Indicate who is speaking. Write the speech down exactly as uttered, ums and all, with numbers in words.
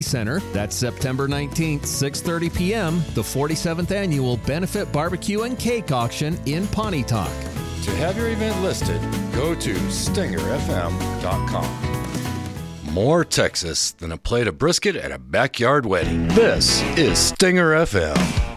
Speaker 1: Center. That's September nineteenth, six thirty p.m., the forty-seventh Annual Benefit Barbecue and Cake Auction in Pontotoc.
Speaker 2: To have your event listed, go to stinger f m dot com. More Texas than a plate of brisket at a backyard wedding. This is Stinger F M.